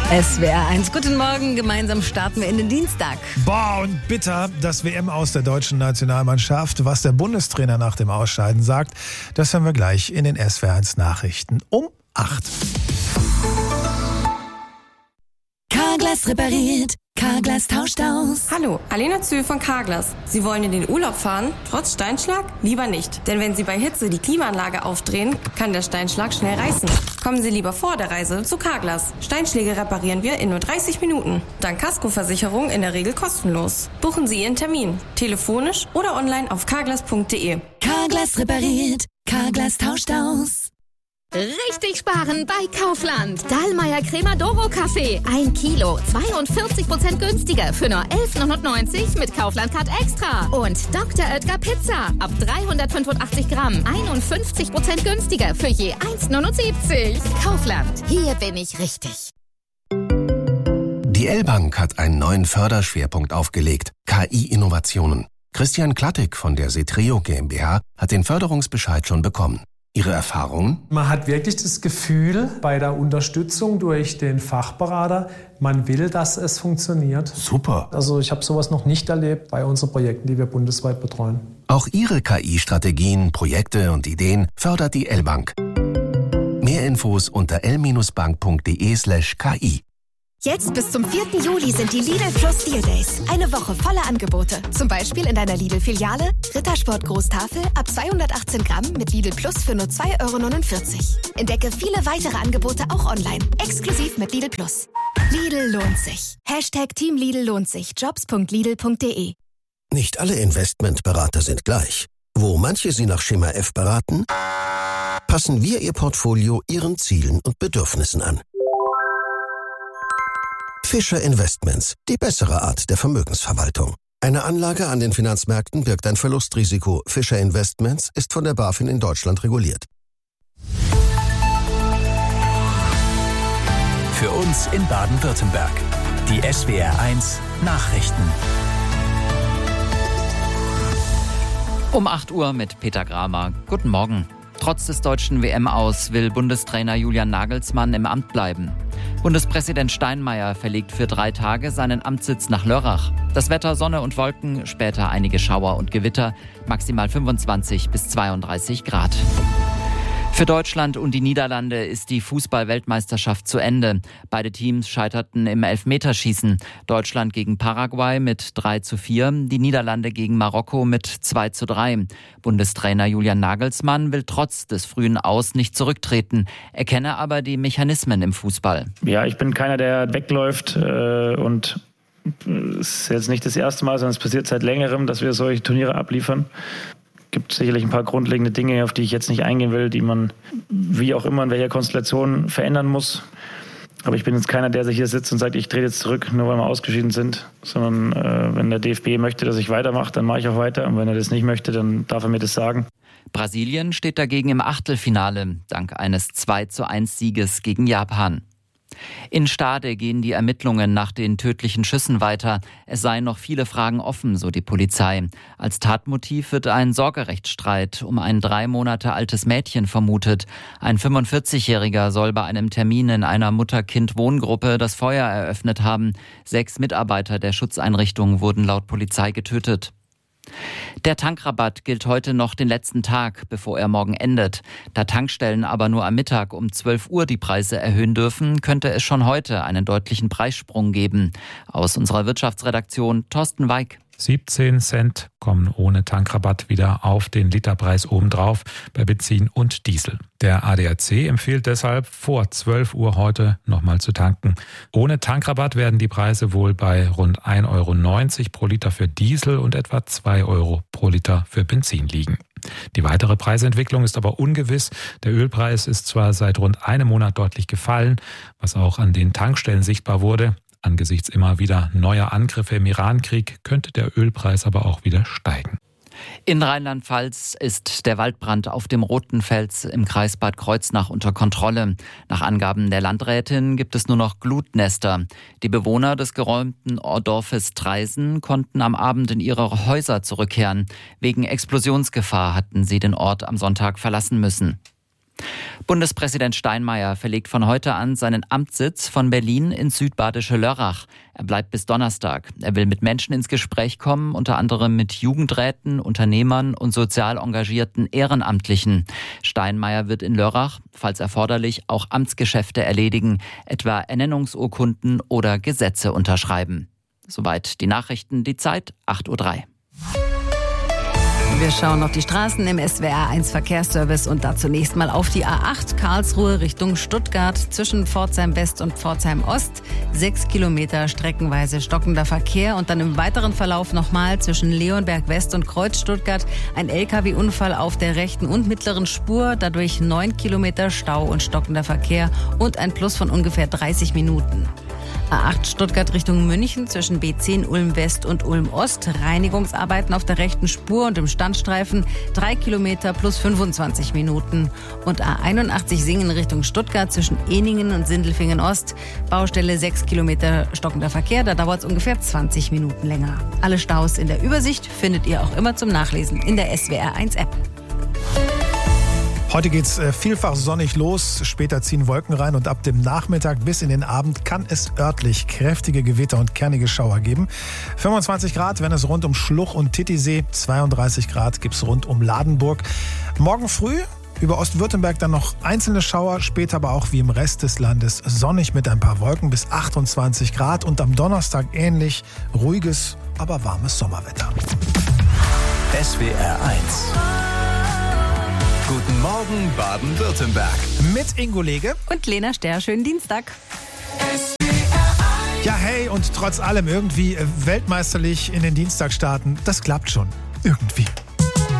SWR 1. Guten Morgen, gemeinsam starten wir in den Dienstag. Boah, und bitter, das WM aus der deutschen Nationalmannschaft. Was der Bundestrainer nach dem Ausscheiden sagt, das hören wir gleich in den SWR 1 Nachrichten um 8. Carglass repariert, Carglass tauscht aus. Hallo, Alena Zühl von Carglass. Sie wollen in den Urlaub fahren, trotz Steinschlag? Lieber nicht. Denn wenn Sie bei Hitze die Klimaanlage aufdrehen, kann der Steinschlag schnell reißen. Kommen Sie lieber vor der Reise zu Carglass. Steinschläge reparieren wir in nur 30 Minuten. Dank Kaskoversicherung in der Regel kostenlos. Buchen Sie Ihren Termin. Telefonisch oder online auf carglass.de. Carglass repariert, Carglass tauscht aus. Richtig sparen bei Kaufland. Dallmayr Crema-Doro Kaffee. 1 Kilo, 42% günstiger für nur 11,99 mit Kaufland-Card Extra. Und Dr. Oetker Pizza. Ab 385 Gramm, 51% günstiger für je 1,79. Kaufland, hier bin ich richtig. Die L-Bank hat einen neuen Förderschwerpunkt aufgelegt. KI-Innovationen. Christian Klattig von der Setreo GmbH hat den Förderungsbescheid schon bekommen. Ihre Erfahrungen? Man hat wirklich das Gefühl bei der Unterstützung durch den Fachberater, man will, dass es funktioniert. Super. Also ich habe sowas noch nicht erlebt bei unseren Projekten, die wir bundesweit betreuen. Auch Ihre KI-Strategien, Projekte und Ideen fördert die L-Bank. Mehr Infos unter l-bank.de/ki. Jetzt bis zum 4. Juli sind die Lidl Plus Deal Days. Eine Woche voller Angebote. Zum Beispiel in deiner Lidl-Filiale Rittersport Großtafel ab 218 Gramm mit Lidl Plus für nur 2,49 €. Entdecke viele weitere Angebote auch online. Exklusiv mit Lidl Plus. Lidl lohnt sich. #Team Lidl lohnt sich. Jobs.lidl.de. Nicht alle Investmentberater sind gleich. Wo manche Sie nach Schema F beraten, passen wir Ihr Portfolio Ihren Zielen und Bedürfnissen an. Fischer Investments, die bessere Art der Vermögensverwaltung. Eine Anlage an den Finanzmärkten birgt ein Verlustrisiko. Fischer Investments ist von der BaFin in Deutschland reguliert. Für uns in Baden-Württemberg. Die SWR 1 Nachrichten. Um 8 Uhr mit Peter Gramer. Guten Morgen. Trotz des deutschen WM-Aus will Bundestrainer Julian Nagelsmann im Amt bleiben. Bundespräsident Steinmeier verlegt für 3 Tage seinen Amtssitz nach Lörrach. Das Wetter Sonne und Wolken, später einige Schauer und Gewitter, maximal 25 bis 32 Grad. Für Deutschland und die Niederlande ist die Fußball-Weltmeisterschaft zu Ende. Beide Teams scheiterten im Elfmeterschießen. Deutschland gegen Paraguay mit 3:4, die Niederlande gegen Marokko mit 2:3. Bundestrainer Julian Nagelsmann will trotz des frühen Aus nicht zurücktreten, erkenne aber die Mechanismen im Fußball. Ja, ich bin keiner, der wegläuft und es ist jetzt nicht das erste Mal, sondern es passiert seit längerem, dass wir solche Turniere abliefern. Es gibt sicherlich ein paar grundlegende Dinge, auf die ich jetzt nicht eingehen will, die man wie auch immer in welcher Konstellation verändern muss. Aber ich bin jetzt keiner, der sich hier sitzt und sagt, ich trete jetzt zurück, nur weil wir ausgeschieden sind. Sondern wenn der DFB möchte, dass ich weitermache, dann mache ich auch weiter. Und wenn er das nicht möchte, dann darf er mir das sagen. Brasilien steht dagegen im Achtelfinale, dank eines 2:1 gegen Japan. In Stade gehen die Ermittlungen nach den tödlichen Schüssen weiter. Es seien noch viele Fragen offen, so die Polizei. Als Tatmotiv wird ein Sorgerechtsstreit um ein 3 Monate altes Mädchen vermutet. Ein 45-Jähriger soll bei einem Termin in einer Mutter-Kind-Wohngruppe das Feuer eröffnet haben. 6 Mitarbeiter der Schutzeinrichtung wurden laut Polizei getötet. Der Tankrabatt gilt heute noch den letzten Tag, bevor er morgen endet. Da Tankstellen aber nur am Mittag um 12 Uhr die Preise erhöhen dürfen, könnte es schon heute einen deutlichen Preissprung geben. Aus unserer Wirtschaftsredaktion Thorsten Weig. 17 Cent kommen ohne Tankrabatt wieder auf den Literpreis obendrauf bei Benzin und Diesel. Der ADAC empfiehlt deshalb, vor 12 Uhr heute nochmal zu tanken. Ohne Tankrabatt werden die Preise wohl bei rund 1,90 € pro Liter für Diesel und etwa 2 € pro Liter für Benzin liegen. Die weitere Preisentwicklung ist aber ungewiss. Der Ölpreis ist zwar seit rund einem Monat deutlich gefallen, was auch an den Tankstellen sichtbar wurde. Angesichts immer wieder neuer Angriffe im Iran-Krieg könnte der Ölpreis aber auch wieder steigen. In Rheinland-Pfalz ist der Waldbrand auf dem Roten Fels im Kreis Bad Kreuznach unter Kontrolle. Nach Angaben der Landrätin gibt es nur noch Glutnester. Die Bewohner des geräumten Dorfes Traisen konnten am Abend in ihre Häuser zurückkehren. Wegen Explosionsgefahr hatten sie den Ort am Sonntag verlassen müssen. Bundespräsident Steinmeier verlegt von heute an seinen Amtssitz von Berlin ins südbadische Lörrach. Er bleibt bis Donnerstag. Er will mit Menschen ins Gespräch kommen, unter anderem mit Jugendräten, Unternehmern und sozial engagierten Ehrenamtlichen. Steinmeier wird in Lörrach, falls erforderlich, auch Amtsgeschäfte erledigen, etwa Ernennungsurkunden oder Gesetze unterschreiben. Soweit die Nachrichten, die Zeit 8:03 Uhr. Wir schauen auf die Straßen im SWR1 Verkehrsservice und da zunächst mal auf die A8 Karlsruhe Richtung Stuttgart zwischen Pforzheim West und Pforzheim Ost. 6 Kilometer streckenweise stockender Verkehr und dann im weiteren Verlauf nochmal zwischen Leonberg West und Kreuz Stuttgart ein LKW-Unfall auf der rechten und mittleren Spur. Dadurch 9 Kilometer Stau und stockender Verkehr und ein Plus von ungefähr 30 Minuten. A8 Stuttgart Richtung München zwischen B10 Ulm West und Ulm Ost. Reinigungsarbeiten auf der rechten Spur und im Standstreifen 3 Kilometer plus 25 Minuten. Und A81 Singen Richtung Stuttgart zwischen Ehningen und Sindelfingen Ost. Baustelle 6 Kilometer stockender Verkehr, da dauert es ungefähr 20 Minuten länger. Alle Staus in der Übersicht findet ihr auch immer zum Nachlesen in der SWR1 App. Heute geht's vielfach sonnig los, später ziehen Wolken rein und ab dem Nachmittag bis in den Abend kann es örtlich kräftige Gewitter und kernige Schauer geben. 25 Grad, wenn es rund um Schluch und Titisee, 32 Grad gibt's rund um Ladenburg. Morgen früh über Ostwürttemberg dann noch einzelne Schauer, später aber auch wie im Rest des Landes sonnig mit ein paar Wolken bis 28 Grad und am Donnerstag ähnlich ruhiges, aber warmes Sommerwetter. SWR1 Guten Morgen Baden-Württemberg. Mit Ingo Lege und Lena Sterr. Schönen Dienstag. Ja, hey, und trotz allem irgendwie weltmeisterlich in den Dienstag starten, das klappt schon. Irgendwie.